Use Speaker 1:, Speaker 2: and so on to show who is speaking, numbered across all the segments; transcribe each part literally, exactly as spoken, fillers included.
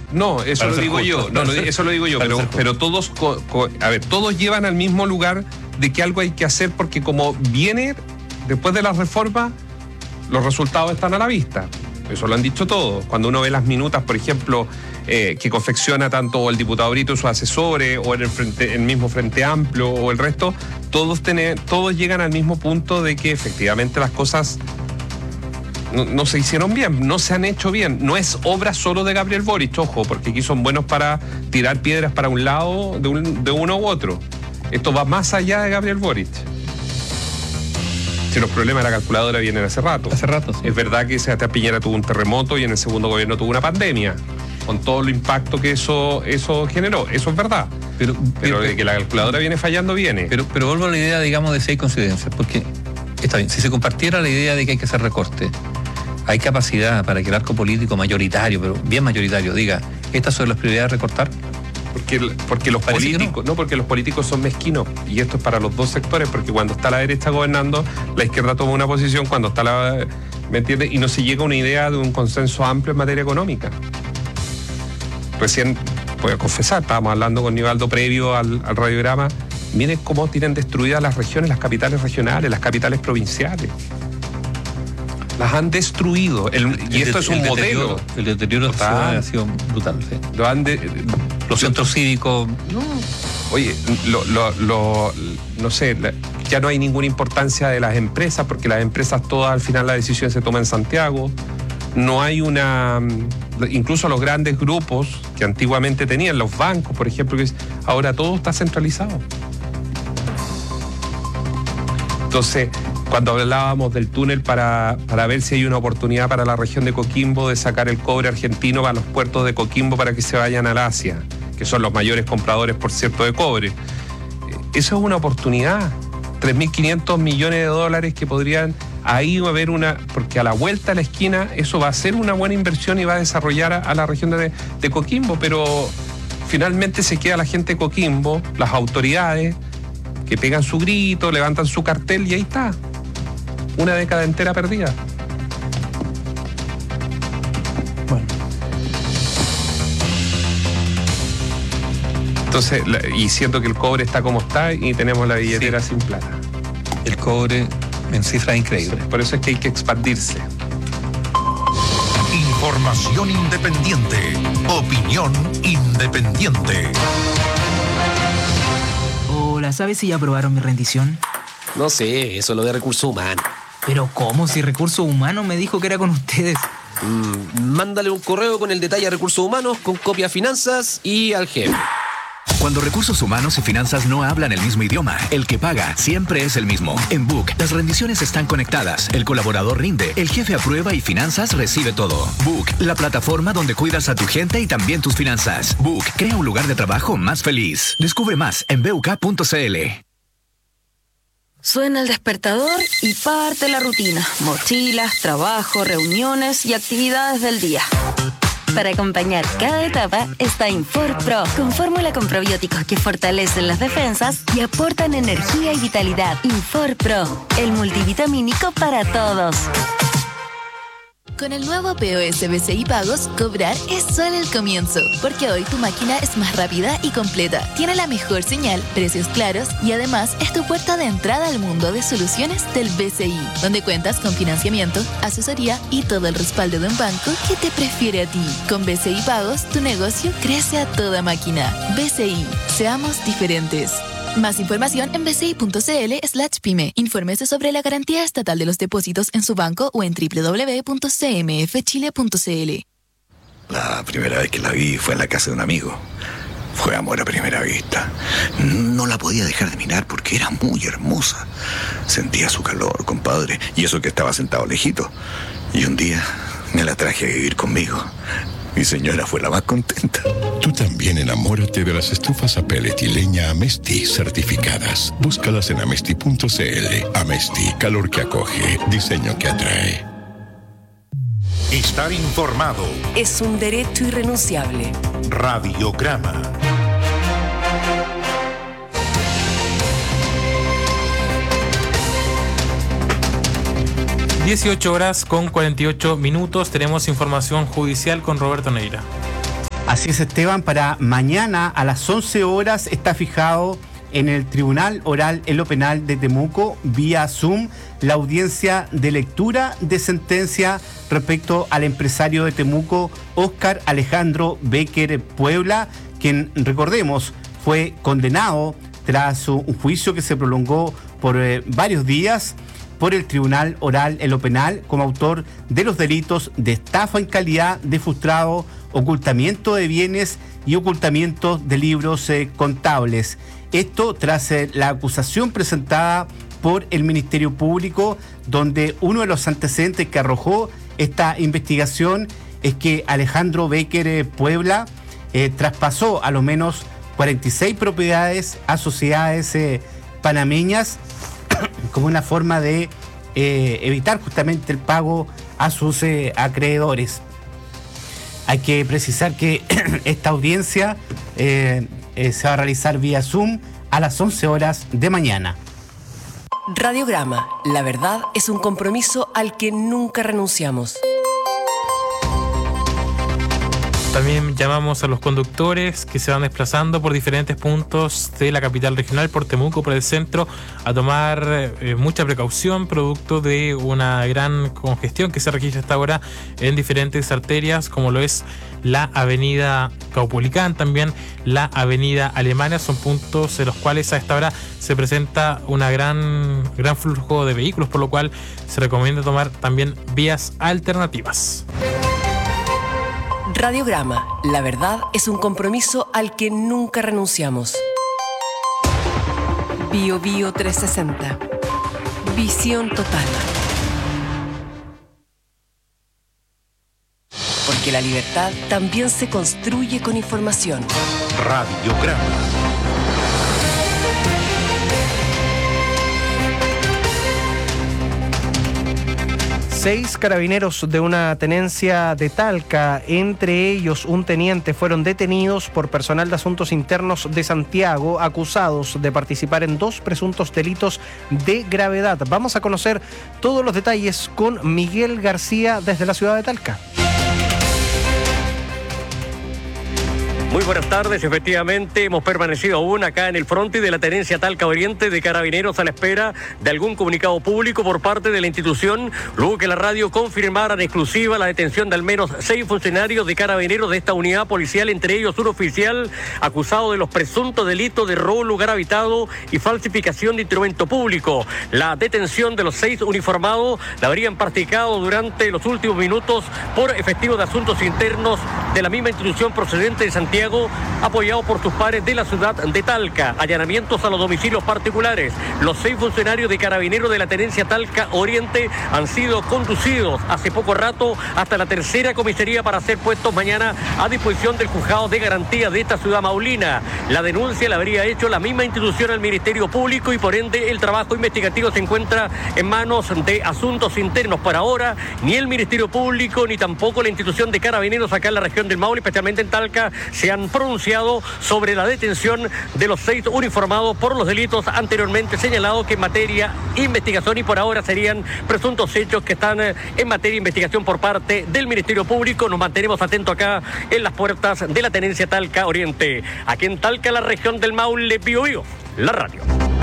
Speaker 1: No, eso lo digo yo, no, eso lo digo yo, pero, pero todos, co, co, a ver, todos llevan al mismo lugar de que algo hay que hacer, porque como viene después de la reforma, los resultados están a la vista. Eso lo han dicho todos. Cuando uno ve las minutas, por ejemplo, eh, que confecciona tanto el diputado Brito y sus asesores, o en el, frente, el mismo Frente Amplio, o el resto, todos, tener, todos llegan al mismo punto de que efectivamente las cosas no, no se hicieron bien, no se han hecho bien. No es obra solo de Gabriel Boric, ojo, porque aquí son buenos para tirar piedras para un lado de, un, de uno u otro. Esto va más allá de Gabriel Boric. Si los problemas de la calculadora vienen hace rato.
Speaker 2: Hace rato, sí.
Speaker 1: Es verdad que Sebastián Piñera tuvo un terremoto y en el segundo gobierno tuvo una pandemia, con todo el impacto que eso, eso generó. Eso es verdad. Pero, pero de que la calculadora viene fallando, viene.
Speaker 2: Pero, pero vuelvo a la idea, digamos, de seis coincidencias, porque está bien, si se compartiera la idea de que hay que hacer recorte, hay capacidad para que el arco político mayoritario, pero bien mayoritario, diga, estas son las prioridades de recortar.
Speaker 1: Porque, porque los
Speaker 2: Parece
Speaker 1: políticos,
Speaker 2: no.
Speaker 1: no, porque los políticos son mezquinos, y esto es para los dos sectores, porque cuando está la derecha gobernando, la izquierda toma una posición, cuando está la, ¿me entiendes? Y no se llega a una idea de un consenso amplio en materia económica. Recién, voy a confesar, estábamos hablando con Nivaldo previo al, al radiograma, miren cómo tienen destruidas las regiones, las capitales regionales, las capitales provinciales. Las han destruido. El, y
Speaker 2: el,
Speaker 1: esto es un modelo.
Speaker 2: El deterioro de la ciudad ha sido brutal. ¿Sí?
Speaker 1: Lo han de,
Speaker 2: Los centros cívicos.
Speaker 1: No. Oye, lo, lo, lo, no sé, ya no hay ninguna importancia de las empresas, porque las empresas todas al final la decisión se toma en Santiago. No hay una... Incluso los grandes grupos que antiguamente tenían, los bancos, por ejemplo, que ahora todo está centralizado. Entonces, cuando hablábamos del túnel para, para ver si hay una oportunidad para la región de Coquimbo de sacar el cobre argentino para los puertos de Coquimbo para que se vayan al Asia, que son los mayores compradores, por cierto, de cobre. Eso es una oportunidad. tres mil quinientos millones de dólares que podrían ahí haber una... Porque a la vuelta a la esquina eso va a ser una buena inversión y va a desarrollar a, a la región de, de Coquimbo, pero finalmente se queda la gente de Coquimbo, las autoridades, que pegan su grito, levantan su cartel y ahí está. Una década entera perdida.
Speaker 2: Bueno.
Speaker 1: Entonces, y siento que el cobre está como está y tenemos la billetera sí. sin plata.
Speaker 2: El cobre en cifras increíbles.
Speaker 1: Por eso es que hay que expandirse.
Speaker 3: Información independiente. Opinión independiente.
Speaker 4: Hola, ¿sabes si ya aprobaron mi rendición?
Speaker 5: No sé, eso es lo de recursos humanos.
Speaker 4: ¿Pero cómo? Si Recursos Humanos me dijo que era con ustedes.
Speaker 5: Mm, mándale un correo con el detalle a Recursos Humanos, con copia a Finanzas y al jefe.
Speaker 6: Cuando Recursos Humanos y Finanzas no hablan el mismo idioma, el que paga siempre es el mismo. En Book, las rendiciones están conectadas, el colaborador rinde, el jefe aprueba y Finanzas recibe todo. Book, la plataforma donde cuidas a tu gente y también tus finanzas. Book, crea un lugar de trabajo más feliz. Descubre más en b u k punto c l.
Speaker 7: Suena el despertador y parte la rutina. Mochilas, trabajo, reuniones y actividades del día. Para acompañar cada etapa está InforPro, con fórmula con probióticos que fortalecen las defensas y aportan energía y vitalidad. InforPro, el multivitamínico para todos.
Speaker 8: Con el nuevo P O S B C I Pagos, cobrar es solo el comienzo, porque hoy tu máquina es más rápida y completa, tiene la mejor señal, precios claros y además es tu puerta de entrada al mundo de soluciones del B C I, donde cuentas con financiamiento, asesoría y todo el respaldo de un banco que te prefiere a ti. Con B C I Pagos, tu negocio crece a toda máquina. B C I, seamos diferentes. Más información en b c i punto c l slash pyme. Infórmese sobre la garantía estatal de los depósitos en su banco o en w w w punto c m f chile punto c l.
Speaker 9: La primera vez que la vi fue en la casa de un amigo. Fue amor a primera vista. No la podía dejar de mirar porque era muy hermosa. Sentía su calor, compadre, y eso que estaba sentado lejito. Y un día me la traje a vivir conmigo. Mi señora fue la más contenta.
Speaker 10: Tú también enamórate de las estufas a pellet y leña Amesti certificadas. Búscalas en amesti punto c l. Amesti, calor que acoge, diseño que atrae.
Speaker 3: Estar informado
Speaker 11: es un derecho irrenunciable.
Speaker 3: Radiograma.
Speaker 12: dieciocho horas con cuarenta y ocho minutos. Tenemos información judicial con Roberto Neira. Así es, Esteban, para mañana a las once horas está fijado en el Tribunal Oral en lo Penal de Temuco, vía Zoom, la audiencia de lectura de sentencia respecto al empresario de Temuco, Óscar Alejandro Becker Puebla, quien, recordemos, fue condenado tras un juicio que se prolongó por eh, varios días por el Tribunal Oral en lo Penal como autor de los delitos de estafa en calidad de frustrado, ocultamiento de bienes y ocultamiento de libros eh, contables. Esto tras eh, la acusación presentada por el Ministerio Público, donde uno de los antecedentes que arrojó esta investigación es que Alejandro Becker eh, Puebla eh, traspasó a lo menos cuarenta y seis propiedades a sociedades eh, panameñas como una forma de eh, evitar justamente el pago a sus eh, acreedores. Hay que precisar que esta audiencia eh, eh, se va a realizar vía Zoom a las once horas de mañana.
Speaker 11: Radiograma, la verdad es un compromiso al que nunca renunciamos.
Speaker 13: También llamamos a los conductores que se van desplazando por diferentes puntos de la capital regional, por Temuco, por el centro, a tomar eh, mucha precaución producto de una gran congestión que se registra hasta ahora en diferentes arterias, como lo es la avenida Caupolicán, también la avenida Alemania. Son puntos en los cuales a esta hora se presenta una gran, gran flujo de vehículos, por lo cual se recomienda tomar también vías alternativas.
Speaker 11: Radiograma, la verdad es un compromiso al que nunca renunciamos. Bio Bio trescientos sesenta. Visión total. Porque la libertad también se construye con información.
Speaker 3: Radiograma.
Speaker 14: Seis carabineros de una tenencia de Talca, entre ellos un teniente, fueron detenidos por personal de asuntos internos de Santiago, acusados de participar en dos presuntos delitos de gravedad. Vamos a conocer todos los detalles con Miguel García desde la ciudad de Talca.
Speaker 15: Muy buenas tardes, efectivamente hemos permanecido aún acá en el frontis de la tenencia Talca Oriente de Carabineros a la espera de algún comunicado público por parte de la institución, luego que la radio confirmara en exclusiva la detención de al menos seis funcionarios de Carabineros de esta unidad policial, entre ellos un oficial acusado de los presuntos delitos de robo en lugar habitado y falsificación de instrumento público. La detención de los seis uniformados la habrían practicado durante los últimos minutos por efectivos de asuntos internos de la misma institución procedente de Santiago, apoyado por sus pares de la ciudad de Talca. Allanamientos a los domicilios particulares. Los seis funcionarios de Carabineros de la tenencia Talca Oriente han sido conducidos hace poco rato hasta la tercera comisaría para ser puestos mañana a disposición del juzgado de garantía de esta ciudad maulina. La denuncia la habría hecho la misma institución al Ministerio Público y por ende el trabajo investigativo se encuentra en manos de asuntos internos. Por ahora, ni el Ministerio Público ni tampoco la institución de Carabineros acá en la región del Maule, especialmente en Talca, se han pronunciado sobre la detención de los seis uniformados por los delitos anteriormente señalados, que en materia de investigación y por ahora serían presuntos hechos que están en materia de investigación por parte del Ministerio Público. Nos mantenemos atentos acá en las puertas de la tenencia Talca Oriente. Aquí en Talca, la región del Maule, Bio Bio, la radio.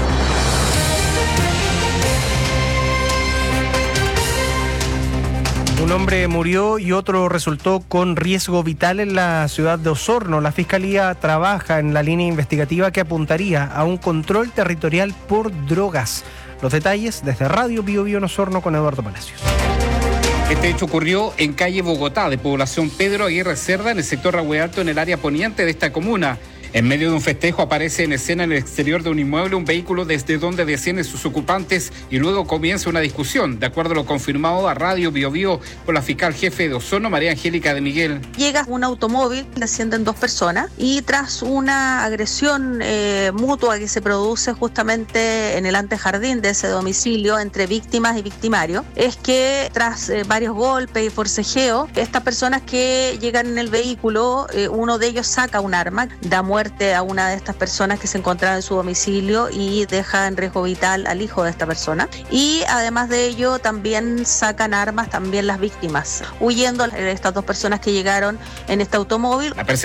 Speaker 14: Un hombre murió y otro resultó con riesgo vital en la ciudad de Osorno. La Fiscalía trabaja en la línea investigativa que apuntaría a un control territorial por drogas. Los detalles desde Radio Bio Bio en Osorno con Eduardo Palacios.
Speaker 16: Este hecho ocurrió en calle Bogotá, de población Pedro Aguirre Cerda, en el sector Rahue Alto, en el área poniente de esta comuna. En medio de un festejo aparece en escena en el exterior de un inmueble un vehículo desde donde descienden sus ocupantes y luego comienza una discusión, de acuerdo a lo confirmado a Radio Bio Bio por la fiscal jefe de Osorno, María Angélica de Miguel.
Speaker 17: Llega un automóvil, descienden dos personas y tras una agresión eh, mutua que se produce justamente en el antejardín de ese domicilio entre víctimas y victimarios, es que tras eh, varios golpes y forcejeo, estas personas que llegan en el vehículo, eh, uno de ellos saca un arma, da muerte a una de estas personas que se encontraba en su domicilio y deja en riesgo vital al hijo de esta persona. Y además de ello también sacan armas también las víctimas, huyendo estas dos personas que llegaron en este automóvil.
Speaker 16: La